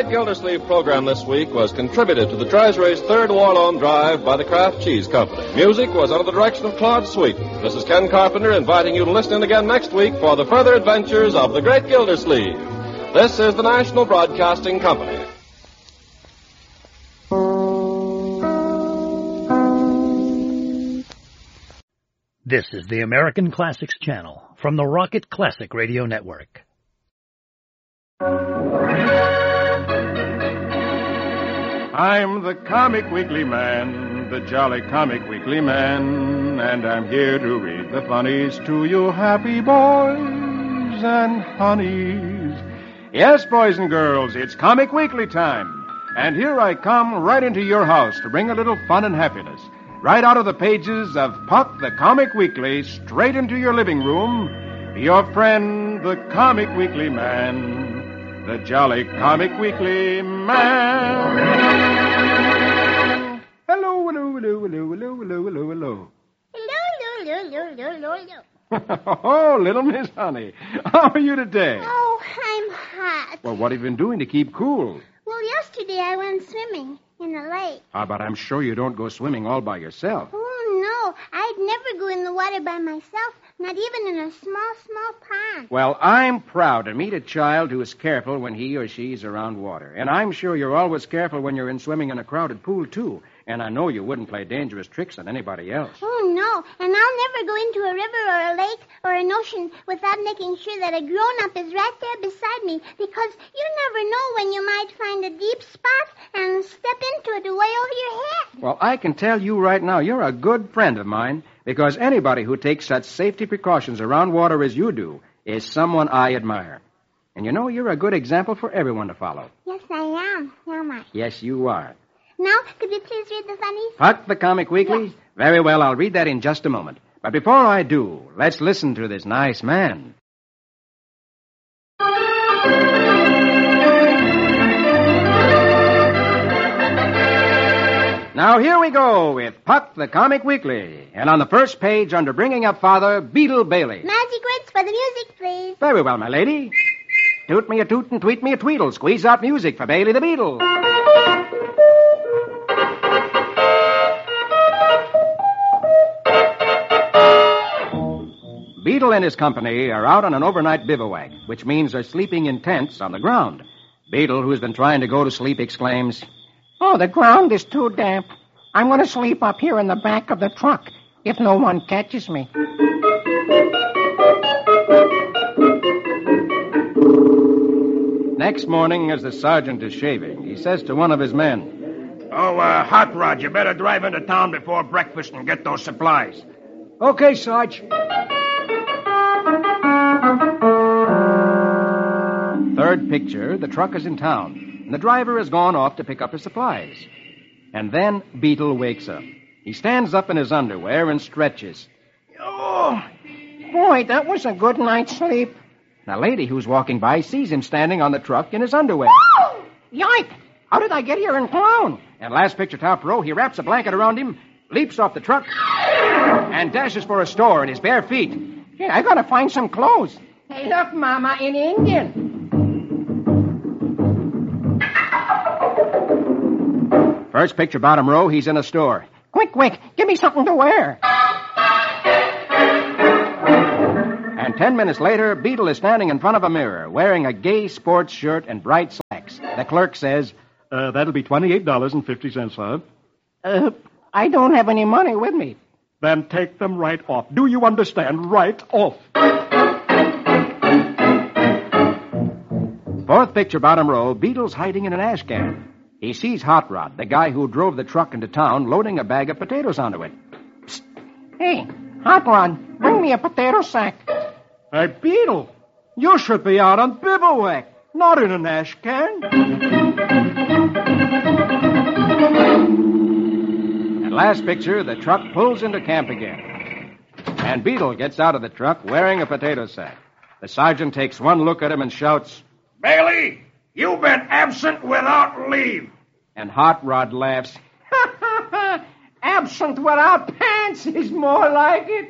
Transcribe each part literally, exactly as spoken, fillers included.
Great Gildersleeve program this week was contributed to the Treasury's third War Loan Drive by the Kraft Cheese Company. Music was under the direction of Claude Sweeten. This is Ken Carpenter inviting you to listen in again next week for the further adventures of the Great Gildersleeve. This is the National Broadcasting Company. This is the American Classics Channel from the Rocket Classic Radio Network. I'm the Comic Weekly Man, the jolly Comic Weekly Man, and I'm here to read the funnies to you happy boys and honeys. Yes, boys and girls, it's Comic Weekly time, and here I come right into your house to bring a little fun and happiness. Right out of the pages of Puck the Comic Weekly, straight into your living room, your friend, the Comic Weekly Man, the jolly Comic Weekly Man. Hello, hello, hello, hello, hello, hello, hello, hello. Hello, hello, hello, hello, hello. Oh, little Miss Honey, how are you today? Oh, I'm hot. Well, what have you been doing to keep cool? Well, yesterday I went swimming in the lake. Ah, but I'm sure you don't go swimming all by yourself. Oh, no. I'd never go in the water by myself, not even in a small, small pond. Well, I'm proud to meet a child who is careful when he or she is around water. And I'm sure you're always careful when you're in swimming in a crowded pool, too. And I know you wouldn't play dangerous tricks on anybody else. Oh, no. And I'll never go into a river or a lake or an ocean without making sure that a grown-up is right there beside me, because you never know when you might find a deep spot and step into it way over your head. Well, I can tell you right now, you're a good friend of mine, because anybody who takes such safety precautions around water as you do is someone I admire. And you know, you're a good example for everyone to follow. Yes, I am. Am I? Yes, you are. Now, could you please read the funnies? Puck the Comic Weekly? Yes. Very well, I'll read that in just a moment. But before I do, let's listen to this nice man. Now, here we go with Puck the Comic Weekly. And on the first page, under Bringing Up Father, Beetle Bailey. Magic words for the music, please. Very well, my lady. Toot me a toot and tweet me a tweedle. Squeeze out music for Bailey the Beetle. Beetle and his company are out on an overnight bivouac, which means they're sleeping in tents on the ground. Beetle, who's been trying to go to sleep, exclaims, "Oh, the ground is too damp. I'm going to sleep up here in the back of the truck, if no one catches me." Next morning, as the sergeant is shaving, he says to one of his men, Oh, uh, Hot Rod, you better drive into town before breakfast and get those supplies. "Okay, Sarge." Third picture, the truck is in town, and the driver has gone off to pick up his supplies. And then Beetle wakes up. He stands up in his underwear and stretches. Oh, boy, that was a good night's sleep. The lady who's walking by sees him standing on the truck in his underwear. Oh, yike! How did I get here in town? And last picture, top row, he wraps a blanket around him, leaps off the truck, and dashes for a store in his bare feet. Yeah, I gotta find some clothes. Hey, look, Mama, in Indian. First picture, bottom row, he's in a store. Quick, quick, give me something to wear. And ten minutes later, Beetle is standing in front of a mirror, wearing a gay sports shirt and bright slacks. The clerk says, uh, that'll be twenty-eight dollars and fifty cents, sir. Uh, I don't have any money with me. Then take them right off. Do you understand? Right off. Fourth picture, bottom row, Beetle's hiding in an ash can. He sees Hot Rod, the guy who drove the truck into town, loading a bag of potatoes onto it. Psst. Hey, Hot Rod, bring me a potato sack. Hey, Beetle, you should be out on bivouac, not in an ash can. And last picture, the truck pulls into camp again. And Beetle gets out of the truck wearing a potato sack. The sergeant takes one look at him and shouts, Bailey, you've been absent without leave. And Hot Rod laughs. Absent without pants is more like it.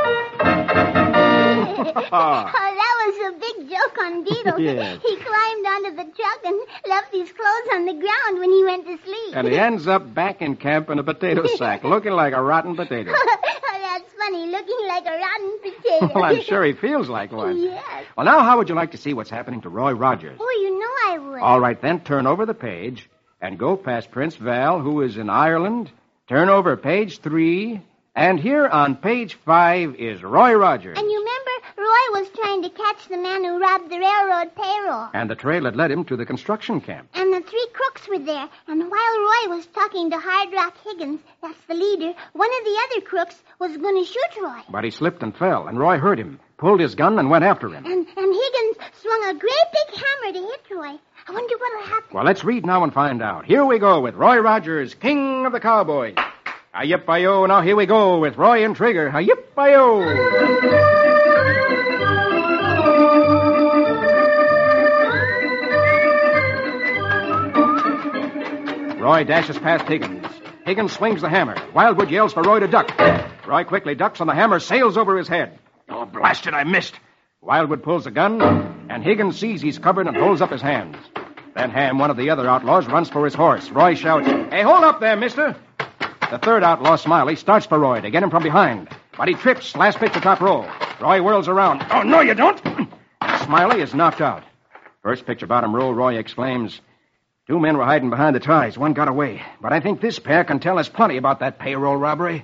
Oh, that was a big joke on Beetle. Yes. He climbed front of the truck and left his clothes on the ground when he went to sleep. And he ends up back in camp in a potato sack, looking like a rotten potato. Oh, that's funny, looking like a rotten potato. Well, I'm sure he feels like one. Yes. Well, now, how would you like to see what's happening to Roy Rogers? Oh, you know I would. All right, then, turn over the page and go past Prince Val, who is in Ireland. Turn over page three, and here on page five is Roy Rogers. And you remember, Roy was trying to catch the man who robbed the railroad payroll. And the trail that led him to the construction camp. And the three crooks were there. And while Roy was talking to Hard Rock Higgins, that's the leader, one of the other crooks was going to shoot Roy. But he slipped and fell, and Roy heard him, pulled his gun, and went after him. And, and Higgins swung a great big hammer to hit Roy. I wonder what'll happen. Well, let's read now and find out. Here we go with Roy Rogers, King of the Cowboys. Hi-yip-hi-yo, now here we go with Roy and Trigger. Hi-yip-hi-yo. Roy dashes past Higgins. Higgins swings the hammer. Wildwood yells for Roy to duck. Roy quickly ducks, and the hammer sails over his head. Oh, blast it, I missed. Wildwood pulls the gun, and Higgins sees he's covered and holds up his hands. Then Ham, one of the other outlaws, runs for his horse. Roy shouts, "Hey, hold up there, mister!" The third outlaw, Smiley, starts for Roy to get him from behind. But he trips, last pitch to top row. Roy whirls around. Oh, no, you don't. Smiley is knocked out. First picture bottom row, Roy exclaims, "Two men were hiding behind the ties. One got away. But I think this pair can tell us plenty about that payroll robbery."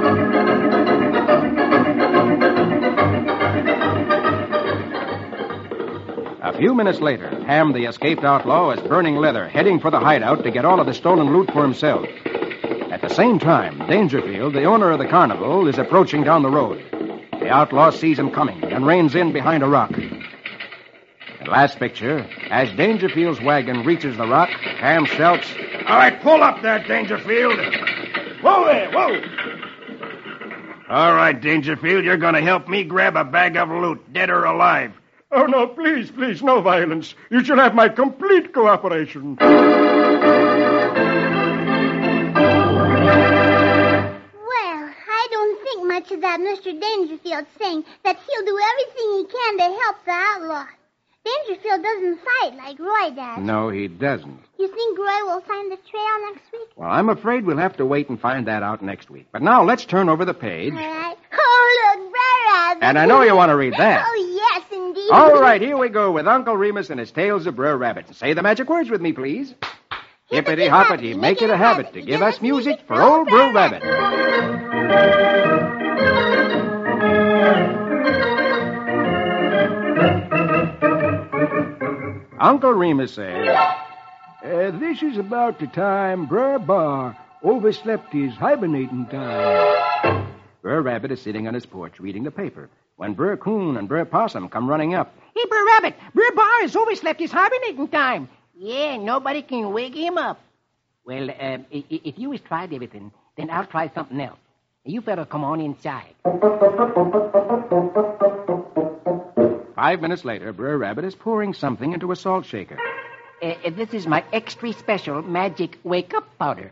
A few minutes later, Ham, the escaped outlaw, is burning leather, heading for the hideout to get all of the stolen loot for himself. At the same time, Dangerfield, the owner of the carnival, is approaching down the road. The outlaw sees him coming and reins in behind a rock. And last picture, as Dangerfield's wagon reaches the rock, Ham shouts, All right, pull up there, Dangerfield. Whoa there, whoa. All right, Dangerfield, you're going to help me grab a bag of loot, dead or alive. "Oh, no, please, please, no violence. You shall have my complete cooperation." Well, I don't think much of that Mister Dangerfield saying that he'll do everything he can to help the outlaw. Dangerfield doesn't fight like Roy does. No, he doesn't. You think Roy will find the trail next week? Well, I'm afraid we'll have to wait and find that out next week. But now let's turn over the page. All right. Oh, look, Brer Rabbit. And I know you want to read that. Oh, yes, indeed. All right, here we go with Uncle Remus and his tales of Brer Rabbit. Say the magic words with me, please. Hippity-hoppity, make it a habit to give us music for old Brer Rabbit. Uncle Remus says, uh, "This is about the time Brer Bar overslept his hibernating time." Brer Rabbit is sitting on his porch reading the paper when Brer Coon and Brer Possum come running up. Hey, Brer Rabbit, Brer Bar has overslept his hibernating time. Yeah, nobody can wake him up. Well, uh, if you has tried everything, then I'll try something else. You better come on inside. Five minutes later, Brer Rabbit is pouring something into a salt shaker. Uh, this is my extra special magic wake-up powder.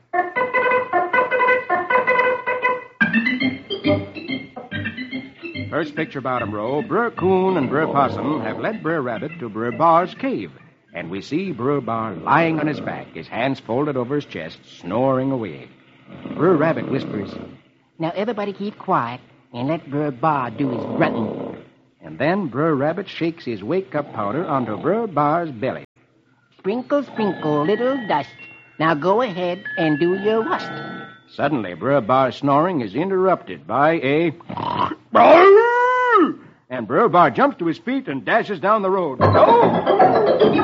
First picture bottom row, Brer Coon and Brer Possum have led Brer Rabbit to Brer Bar's cave. And we see Brer Bar lying on his back, his hands folded over his chest, snoring away. Brer Rabbit whispers, "Now everybody keep quiet and let Brer Bar do his grunting." And then Brer Rabbit shakes his wake-up powder onto Brer Bar's belly. "Sprinkle, sprinkle, little dust. Now go ahead and do your rust." Suddenly, Brer Bar's snoring is interrupted by a... And Brer Bar jumps to his feet and dashes down the road. Oh!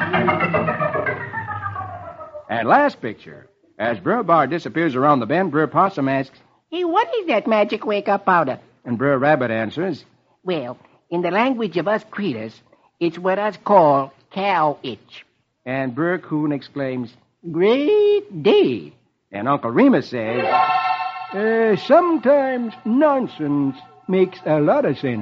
And last picture. As Brer Bar disappears around the bend, Brer Possum asks, "Hey, what is that magic wake-up powder?" And Brer Rabbit answers, "Well, in the language of us creeters, it's what us call cow itch." And Brer Coon exclaims, "Great day." And Uncle Remus says, uh, "Sometimes nonsense makes a lot of sense."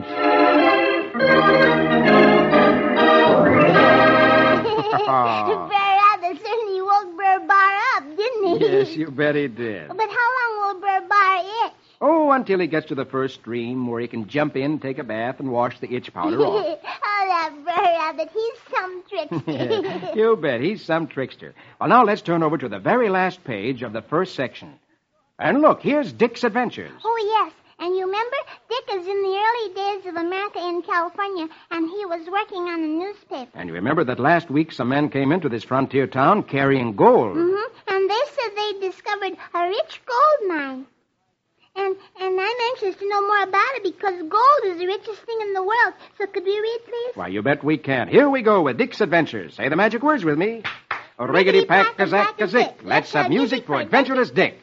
Brer Rabbit certainly woke Brer Bar up, didn't he? Yes, you bet he did. But how long will Brer Bar itch? Oh, until he gets to the first stream where he can jump in, take a bath, and wash the itch powder off. Oh, that Brer Rabbit. He's some trickster. You bet. He's some trickster. Well, now let's turn over to the very last page of the first section. And look, here's Dick's Adventures. Oh, yes. And you remember, Dick is in the early days of America in California, and he was working on a newspaper. And you remember that last week some men came into this frontier town carrying gold. Mm-hmm. And they said they discovered a rich gold mine. And and I'm anxious to know more about it because gold is the richest thing in the world. So could we read, please? Why, you bet we can. Here we go with Dick's Adventures. Say the magic words with me. Riggedy pack a zack a zick. Let's have music for adventurous Dick.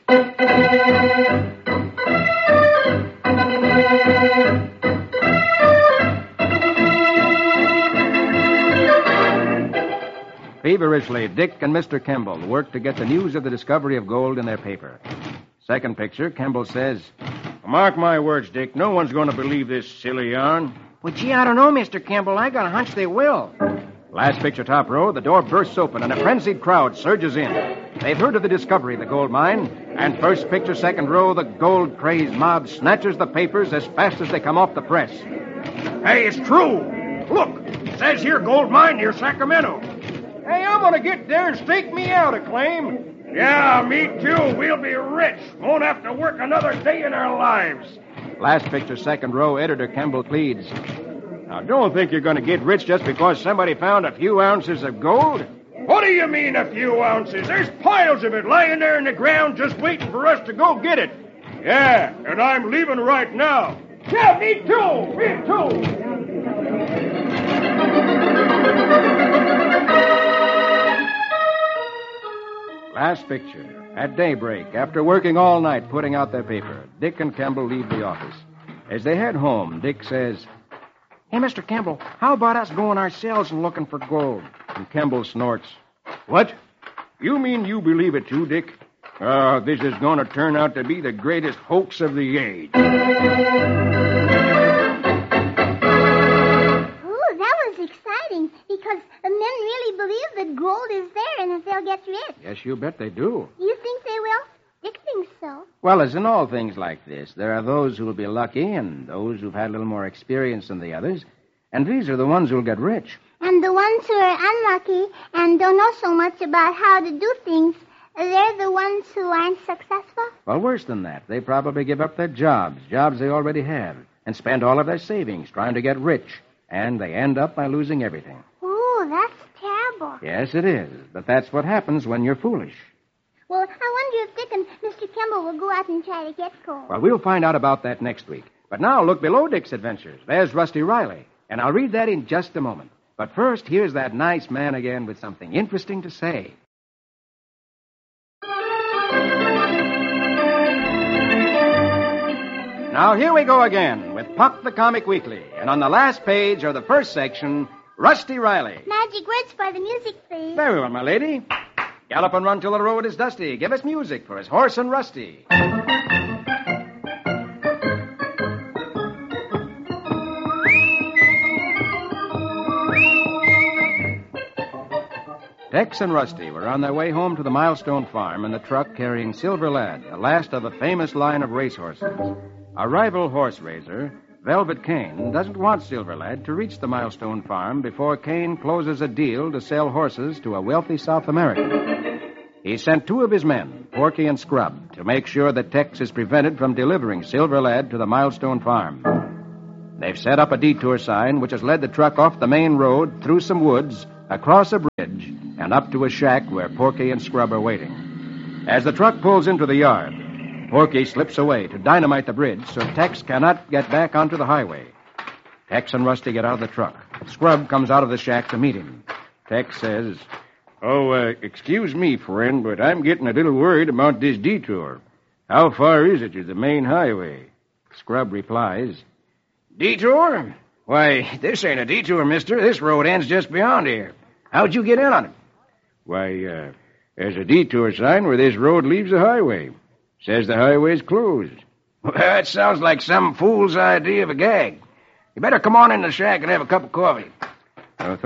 Feverishly, Dick and Mister Kemble work to get the news of the discovery of gold in their paper. Second picture, Kemble says, Mark my words, Dick. No one's going to believe this silly yarn. Well, gee, I don't know, Mister Kemble. I got a hunch they will. Last picture, top row, the door bursts open and a frenzied crowd surges in. They've heard of the discovery of the gold mine, and first picture, second row, the gold-crazed mob snatches the papers as fast as they come off the press. Hey, it's true. Look, it says here gold mine near Sacramento. Hey, I'm going to get there and stake me out a claim. Yeah, me too. We'll be rich. Won't have to work another day in our lives. Last picture, second row, editor Kemble pleads. Now, don't think you're going to get rich just because somebody found a few ounces of gold. What do you mean, a few ounces? There's piles of it lying there in the ground just waiting for us to go get it. Yeah, and I'm leaving right now. Yeah, me too. Me too. Last picture. At daybreak, after working all night putting out their paper, Dick and Kemble leave the office. As they head home, Dick says, Hey, Mister Kemble, how about us going ourselves and looking for gold? And Kemble snorts. What? You mean you believe it too, Dick? Oh, this is going to turn out to be the greatest hoax of the age. Ooh, that was exciting because the men really believe that gold is there and that they'll get rich. Yes, you bet they do. You think they will? Dick thinks so. Well, as in all things like this, there are those who will be lucky and those who've had a little more experience than the others, and these are the ones who'll get rich. And the ones who are unlucky and don't know so much about how to do things, they're the ones who aren't successful? Well, worse than that. They probably give up their jobs, jobs they already have, and spend all of their savings trying to get rich, and they end up by losing everything. Ooh, that's terrible. Yes, it is, but that's what happens when you're foolish. Well, I wonder if Dick and Mister Kemble will go out and try to get gold. Well, we'll find out about that next week. But now, look below Dick's adventures. There's Rusty Riley, and I'll read that in just a moment. But first, here's that nice man again with something interesting to say. Now, here we go again with Puck the Comic Weekly. And on the last page of the first section, Rusty Riley. Magic words for the music, please. Very well, my lady. Gallop and run till the road is dusty. Give us music for his horse and Rusty. Tex and Rusty were on their way home to the Milestone Farm in the truck carrying Silver Lad, the last of a famous line of racehorses. A rival horse raiser, Velvet Kane, doesn't want Silver Lad to reach the Milestone Farm before Kane closes a deal to sell horses to a wealthy South American. He sent two of his men, Porky and Scrub, to make sure that Tex is prevented from delivering Silver Lad to the Milestone Farm. They've set up a detour sign which has led the truck off the main road, through some woods, across a bridge, and up to a shack where Porky and Scrub are waiting. As the truck pulls into the yard, Porky slips away to dynamite the bridge so Tex cannot get back onto the highway. Tex and Rusty get out of the truck. Scrub comes out of the shack to meet him. Tex says, Oh, uh, excuse me, friend, but I'm getting a little worried about this detour. How far is it to the main highway? Scrub replies, Detour? Why, this ain't a detour, mister. This road ends just beyond here. How'd you get in on it? Why, uh, there's a detour sign where this road leaves the highway. Says the highway's closed. Well, that sounds like some fool's idea of a gag. You better come on in the shack and have a cup of coffee.